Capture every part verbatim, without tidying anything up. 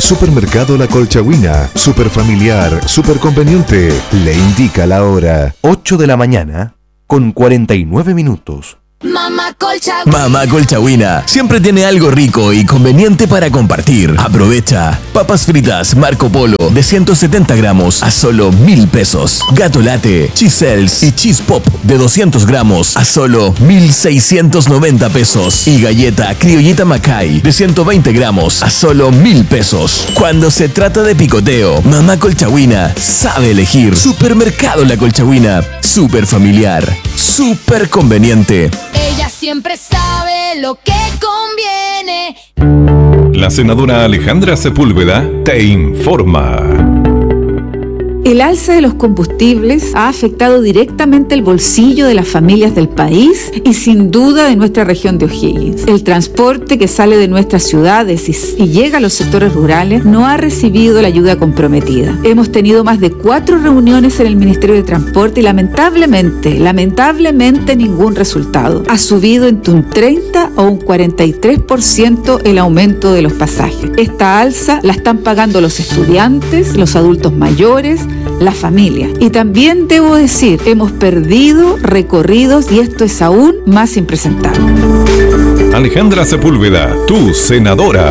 Supermercado La Colchagüina, super familiar, super conveniente, le indica la hora. ocho de la mañana con cuarenta y nueve minutos. Mamá Colchagüina. Mamá Colchagüina siempre tiene algo rico y conveniente para compartir. Aprovecha. Papas fritas Marco Polo de ciento setenta gramos a solo mil pesos. Gato Latte, Cheese Cells y Cheese Pop de doscientos gramos a solo mil seiscientos noventa pesos. Y galleta Criollita Macay de ciento veinte gramos a solo mil pesos. Cuando se trata de picoteo, Mamá Colchagüina sabe elegir. Supermercado La Colchagüina. Super familiar. Super conveniente. Ella siempre sabe lo que conviene. La senadora Alejandra Sepúlveda te informa. El alza de los combustibles ha afectado directamente el bolsillo de las familias del país y sin duda de nuestra región de O'Higgins. El transporte que sale de nuestras ciudades y, y llega a los sectores rurales no ha recibido la ayuda comprometida. Hemos tenido más de cuatro reuniones en el Ministerio de Transporte y lamentablemente, lamentablemente ningún resultado. Ha subido entre un treinta o un cuarenta y tres por ciento el aumento de los pasajes. Esta alza la están pagando los estudiantes, los adultos mayores, la familia. Y también debo decir, hemos perdido recorridos y esto es aún más impresentable. Alejandra Sepúlveda, tu senadora.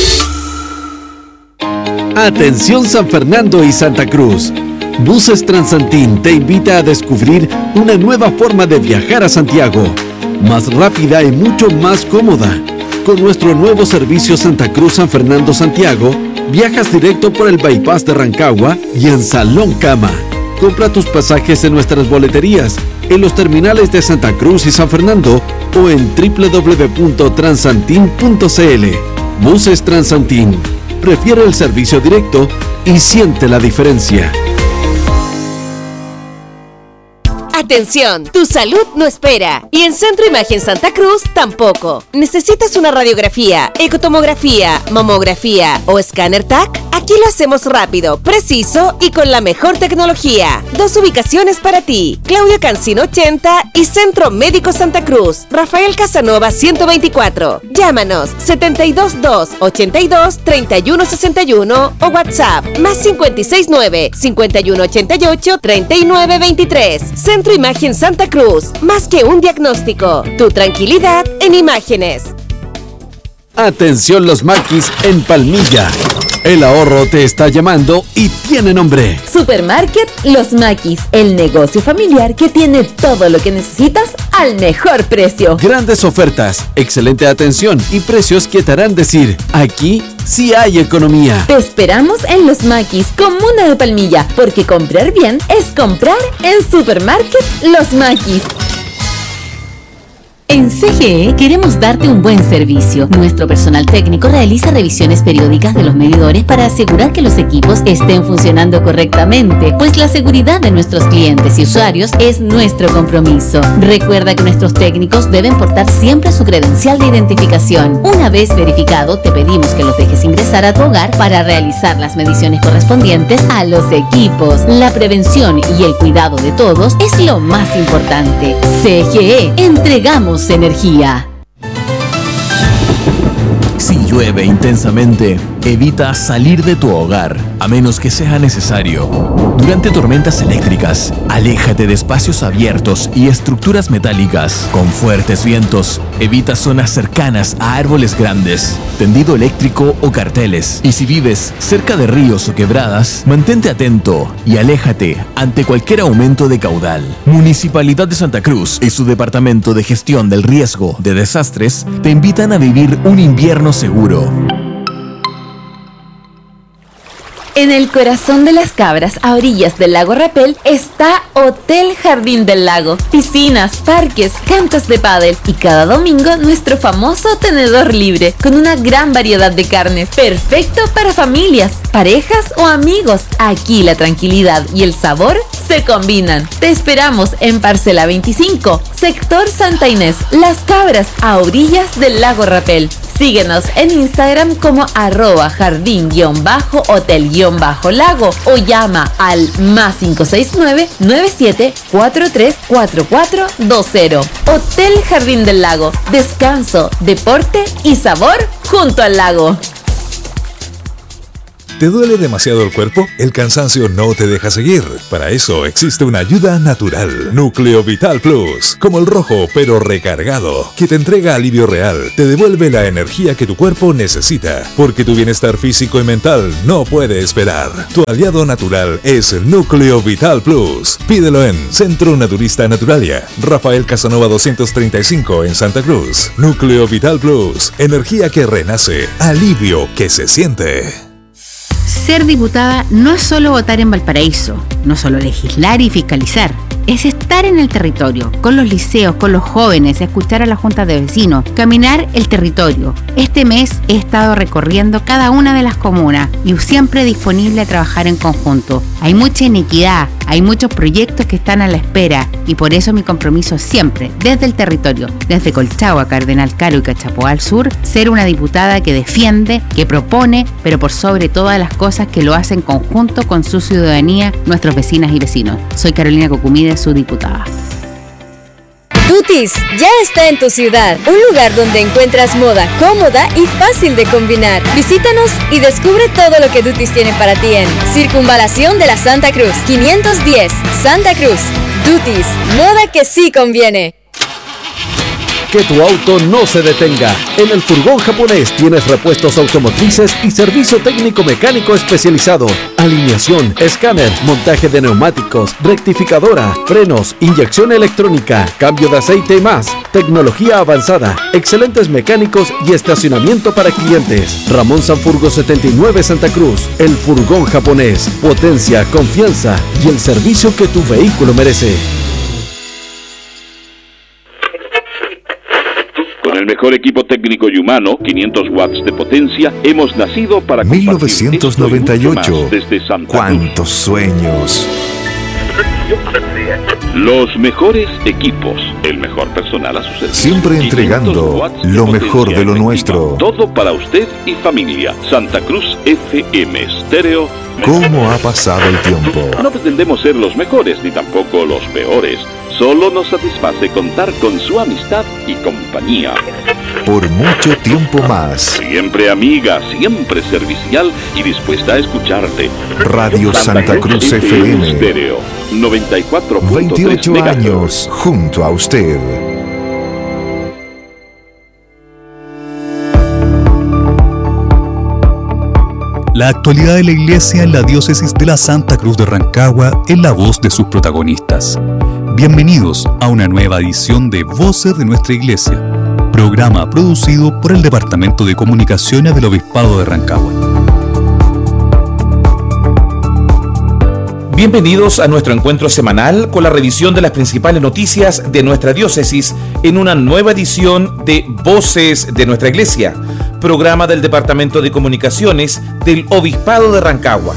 Atención San Fernando y Santa Cruz. Buses Transantín te invita a descubrir una nueva forma de viajar a Santiago, más rápida y mucho más cómoda. Con nuestro nuevo servicio Santa Cruz San Fernando Santiago, viajas directo por el bypass de Rancagua y en Salón Cama. Compra tus pasajes en nuestras boleterías, en los terminales de Santa Cruz y San Fernando o en doble u doble u doble u punto transantin punto c l. Buses Transantín. Prefiere el servicio directo y siente la diferencia. Atención, tu salud no espera y en Centro Imagen Santa Cruz tampoco. ¿Necesitas una radiografía, ecotomografía, mamografía o escáner T A C? Aquí lo hacemos rápido, preciso y con la mejor tecnología. Dos ubicaciones para ti, Claudio Cancino ochenta y Centro Médico Santa Cruz, Rafael Casanova ciento veinticuatro. Llámanos setenta y dos dos, ochenta y dos, treinta y uno sesenta y uno o WhatsApp más cincuenta y seis nueve, cincuenta y uno ochenta y ocho, treinta y nueve veintitrés. Centro Imagen Santa Cruz, más que un diagnóstico, tu tranquilidad en imágenes. Atención los maquis en Palmilla. El ahorro te está llamando y tiene nombre. Supermarket Los Maquis, el negocio familiar que tiene todo lo que necesitas al mejor precio. Grandes ofertas, excelente atención y precios que te harán decir, aquí sí hay economía. Te esperamos en Los Maquis, comuna de Palmilla, porque comprar bien es comprar en Supermarket Los Maquis. En C G E queremos darte un buen servicio. Nuestro personal técnico realiza revisiones periódicas de los medidores para asegurar que los equipos estén funcionando correctamente, pues la seguridad de nuestros clientes y usuarios es nuestro compromiso. Recuerda que nuestros técnicos deben portar siempre su credencial de identificación. Una vez verificado, te pedimos que los dejes ingresar a tu hogar para realizar las mediciones correspondientes a los equipos. La prevención y el cuidado de todos es lo más importante. C G E, entregamos energía. Si llueve intensamente, evita salir de tu hogar, a menos que sea necesario. Durante tormentas eléctricas, aléjate de espacios abiertos y estructuras metálicas. Con fuertes vientos, evita zonas cercanas a árboles grandes, tendido eléctrico o carteles. Y si vives cerca de ríos o quebradas, mantente atento y aléjate ante cualquier aumento de caudal. Municipalidad de Santa Cruz y su Departamento de Gestión del Riesgo de Desastres te invitan a vivir un invierno seguro. En el corazón de las Cabras, a orillas del lago Rapel, está Hotel Jardín del Lago. Piscinas, parques, canchas de pádel y cada domingo nuestro famoso tenedor libre con una gran variedad de carnes. Perfecto para familias, parejas o amigos. Aquí la tranquilidad y el sabor se combinan. Te esperamos en Parcela veinticinco, sector Santa Inés, Las Cabras, a orillas del lago Rapel. Síguenos en Instagram como arroba jardín-hotel-lago o llama al más cinco seis nueve, nueve siete cuatro tres cuatro cuatro dos cero. Hotel Jardín del Lago. Descanso, deporte y sabor junto al lago. ¿Te duele demasiado el cuerpo? ¿El cansancio no te deja seguir? Para eso existe una ayuda natural. Núcleo Vital Plus, como el rojo pero recargado, que te entrega alivio real, te devuelve la energía que tu cuerpo necesita, porque tu bienestar físico y mental no puede esperar. Tu aliado natural es Núcleo Vital Plus. Pídelo en Centro Naturista Naturalia, Rafael Casanova doscientos treinta y cinco en Santa Cruz. Núcleo Vital Plus, energía que renace, alivio que se siente. Ser diputada no es solo votar en Valparaíso, no solo legislar y fiscalizar, es estar en el territorio, con los liceos, con los jóvenes, escuchar a la junta de vecinos, caminar el territorio. Este mes he estado recorriendo cada una de las comunas y siempre disponible a trabajar en conjunto. Hay mucha inequidad, hay muchos proyectos que están a la espera y por eso mi compromiso siempre, desde el territorio, desde Colchagua, Cardenal Caro y Cachapoal al sur, ser una diputada que defiende, que propone, pero por sobre todas las cosas que lo hace en conjunto con su ciudadanía, nuestros vecinas y vecinos. Soy Carolina Cocumide, su diputada. Tutis ya está en tu ciudad, un lugar donde encuentras moda cómoda y fácil de combinar. Visítanos y descubre todo lo que Tutis tiene para ti en Circunvalación de la Santa Cruz, quinientos diez, Santa Cruz. Tutis, moda que sí conviene. Que tu auto no se detenga. En el Furgón Japonés tienes repuestos automotrices y servicio técnico mecánico especializado. Alineación, escáner, montaje de neumáticos, rectificadora, frenos, inyección electrónica, cambio de aceite y más. Tecnología avanzada, excelentes mecánicos y estacionamiento para clientes. Ramón Sanfurgo setenta y nueve Santa Cruz. El Furgón Japonés. Potencia, confianza y el servicio que tu vehículo merece. Con el mejor equipo técnico y humano, quinientos watts de potencia, hemos nacido para mil novecientos noventa y ocho. Desde Santa ¡Cuántos sueños! Los mejores equipos, el mejor personal a su servicio. Siempre entregando lo mejor de lo nuestro. Todo para usted y familia. Santa Cruz F M Estéreo. ¿Cómo ha pasado el tiempo? No pretendemos ser los mejores ni tampoco los peores. Solo nos satisface contar con su amistad y compañía. Por mucho tiempo más. Siempre amiga, siempre servicial y dispuesta a escucharte. Radio Santa, Santa Cruz, Cruz F M. Estéreo noventa y cuatro punto tres veintiocho años junto a usted. La actualidad de la Iglesia en la diócesis de la Santa Cruz de Rancagua en la voz de sus protagonistas. Bienvenidos a una nueva edición de Voces de Nuestra Iglesia, programa producido por el Departamento de Comunicaciones del Obispado de Rancagua. Bienvenidos a nuestro encuentro semanal con la revisión de las principales noticias de nuestra diócesis en una nueva edición de Voces de Nuestra Iglesia, programa del Departamento de Comunicaciones del Obispado de Rancagua.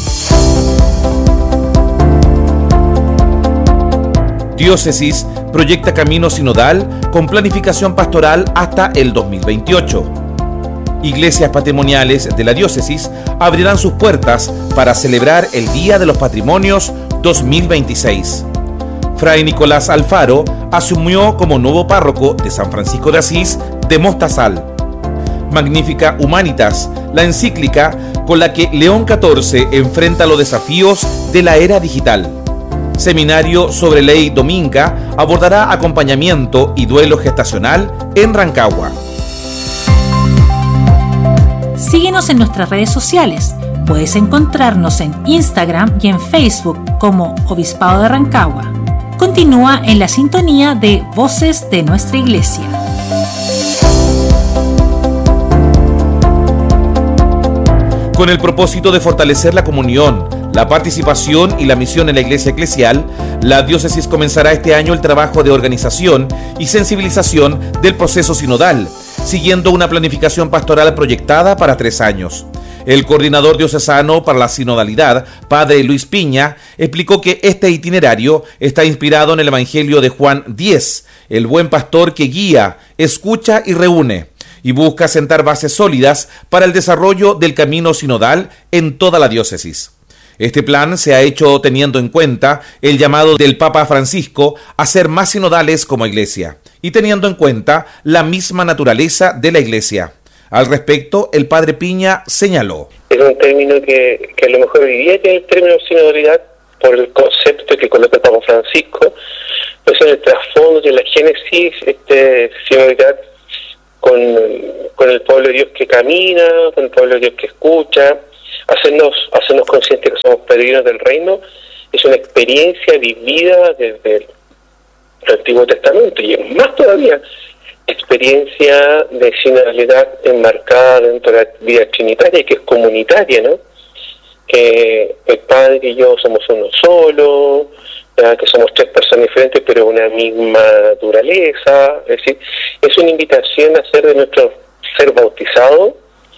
Diócesis proyecta camino sinodal con planificación pastoral hasta el dos mil veintiocho. Iglesias patrimoniales de la diócesis abrirán sus puertas para celebrar el Día de los Patrimonios dos mil veintiséis. Fray Nicolás Alfaro asumió como nuevo párroco de San Francisco de Asís de Mostazal. Magnífica Humanitas, la encíclica con la que León catorce enfrenta los desafíos de la era digital. Seminario sobre Ley Dominga abordará acompañamiento y duelo gestacional en Rancagua. Síguenos en nuestras redes sociales. Puedes encontrarnos en Instagram y en Facebook como Obispado de Rancagua. Continúa en la sintonía de Voces de Nuestra Iglesia. Con el propósito de fortalecer la comunión, la participación y la misión en la Iglesia Eclesial, la diócesis comenzará este año el trabajo de organización y sensibilización del proceso sinodal, siguiendo una planificación pastoral proyectada para tres años. El coordinador diocesano para la sinodalidad, padre Luis Piña, explicó que este itinerario está inspirado en el Evangelio de Juan diez, el buen pastor que guía, escucha y reúne, y busca sentar bases sólidas para el desarrollo del camino sinodal en toda la diócesis. Este plan se ha hecho teniendo en cuenta el llamado del Papa Francisco a ser más sinodales como Iglesia y teniendo en cuenta la misma naturaleza de la Iglesia. Al respecto, el padre Piña señaló: es un término que, que a lo mejor hoy día tiene el término sinodalidad por el concepto que coloca el Papa Francisco, pues en el trasfondo de la génesis, este, sinodalidad con, con el pueblo de Dios que camina, con el pueblo de Dios que escucha, hacernos, hacernos conscientes que somos peregrinos del reino, es una experiencia vivida desde el, el Antiguo Testamento, y es más todavía, experiencia de sinodalidad enmarcada dentro de la vida trinitaria, que es comunitaria, ¿no? Que el Padre y yo somos uno solo, ¿ya? Que somos tres personas diferentes pero una misma naturaleza. Es decir, es una invitación a ser de nuestro ser bautizado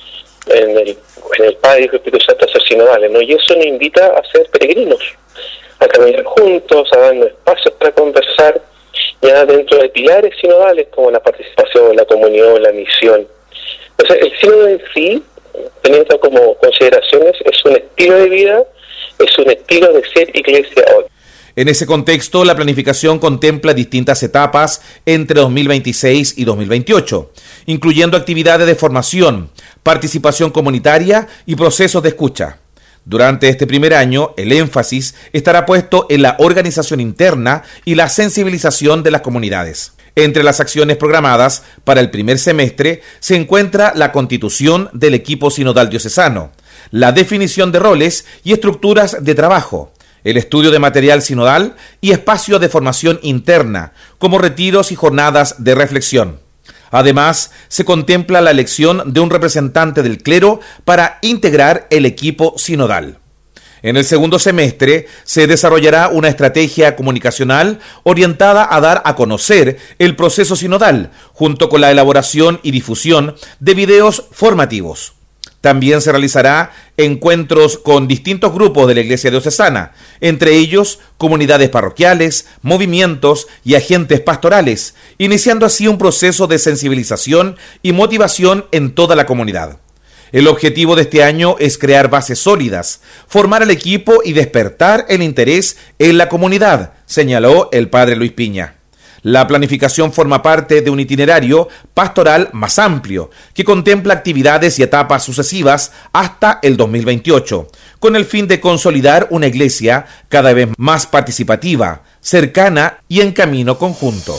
en el, en el Padre, Hijo y Espíritu Santo, a ser sinodales, ¿no? Y eso nos invita a ser peregrinos, a caminar juntos, a darnos espacios para conversar, ya dentro de pilares sinodales como la participación, la comunión, la misión. Entonces, el sínodo en sí, teniendo como consideraciones, es un estilo de vida, es un estilo de ser iglesia hoy. En ese contexto, la planificación contempla distintas etapas entre dos mil veintiséis y dos mil veintiocho, incluyendo actividades de formación, participación comunitaria y procesos de escucha. Durante este primer año, el énfasis estará puesto en la organización interna y la sensibilización de las comunidades. Entre las acciones programadas para el primer semestre se encuentra la constitución del equipo sinodal diocesano, la definición de roles y estructuras de trabajo, el estudio de material sinodal y espacios de formación interna, como retiros y jornadas de reflexión. Además, se contempla la elección de un representante del clero para integrar el equipo sinodal. En el segundo semestre se desarrollará una estrategia comunicacional orientada a dar a conocer el proceso sinodal, junto con la elaboración y difusión de videos formativos. También se realizará encuentros con distintos grupos de la Iglesia diocesana, entre ellos comunidades parroquiales, movimientos y agentes pastorales, iniciando así un proceso de sensibilización y motivación en toda la comunidad. El objetivo de este año es crear bases sólidas, formar el equipo y despertar el interés en la comunidad, señaló el padre Luis Piña. La planificación forma parte de un itinerario pastoral más amplio, que contempla actividades y etapas sucesivas hasta el dos mil veintiocho, con el fin de consolidar una iglesia cada vez más participativa, cercana y en camino conjunto.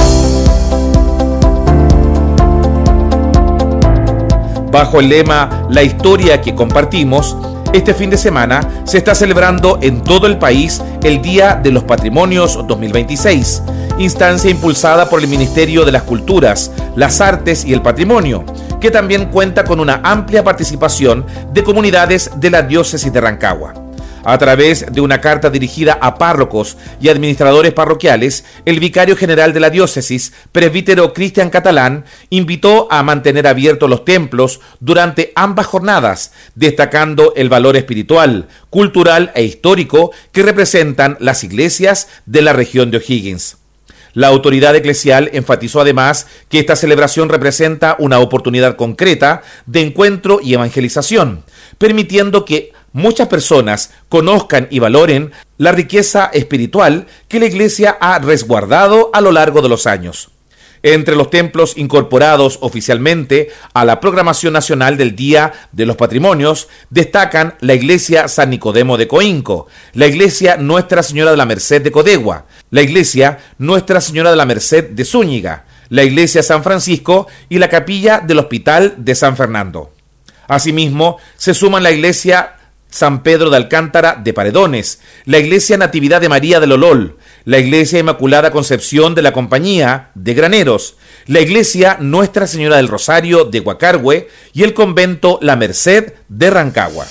Bajo el lema La historia que compartimos, este fin de semana se está celebrando en todo el país el Día de los Patrimonios dos mil veintiséis, instancia impulsada por el Ministerio de las Culturas, las Artes y el Patrimonio, que también cuenta con una amplia participación de comunidades de la diócesis de Rancagua. A través de una carta dirigida a párrocos y administradores parroquiales, el vicario general de la diócesis, presbítero Cristian Catalán, invitó a mantener abiertos los templos durante ambas jornadas, destacando el valor espiritual, cultural e histórico que representan las iglesias de la región de O'Higgins. La autoridad eclesial enfatizó además que esta celebración representa una oportunidad concreta de encuentro y evangelización, permitiendo que muchas personas conozcan y valoren la riqueza espiritual que la Iglesia ha resguardado a lo largo de los años. Entre los templos incorporados oficialmente a la programación nacional del Día de los Patrimonios destacan la Iglesia San Nicodemo de Coinco, la Iglesia Nuestra Señora de la Merced de Codegua, la Iglesia Nuestra Señora de la Merced de Zúñiga, la Iglesia San Francisco y la Capilla del Hospital de San Fernando. Asimismo, se suman la Iglesia San Pedro de Alcántara de Paredones, la Iglesia Natividad de María del Olol, la Iglesia Inmaculada Concepción de la Compañía de Graneros, la Iglesia Nuestra Señora del Rosario de Guacargüe y el Convento La Merced de Rancagua.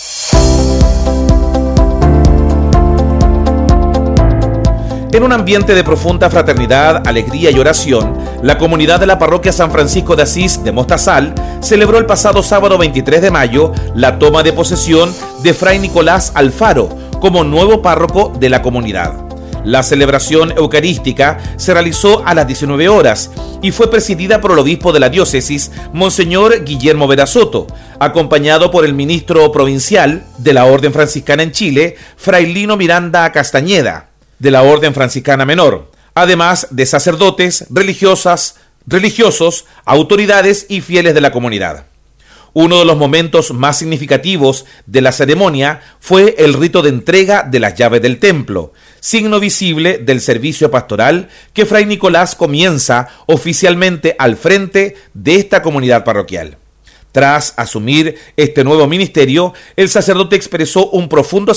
En un ambiente de profunda fraternidad, alegría y oración, la comunidad de la parroquia San Francisco de Asís de Mostazal celebró el pasado sábado veintitrés de mayo la toma de posesión de Fray Nicolás Alfaro como nuevo párroco de la comunidad. La celebración eucarística se realizó a las diecinueve horas y fue presidida por el obispo de la diócesis, Monseñor Guillermo Verasoto, acompañado por el ministro provincial de la Orden Franciscana en Chile, Fray Lino Miranda Castañeda, de la Orden Franciscana Menor, además de sacerdotes, religiosas, religiosos, autoridades y fieles de la comunidad. Uno de los momentos más significativos de la ceremonia fue el rito de entrega de las llaves del templo, signo visible del servicio pastoral que Fray Nicolás comienza oficialmente al frente de esta comunidad parroquial. Tras asumir este nuevo ministerio, el sacerdote expresó un profundo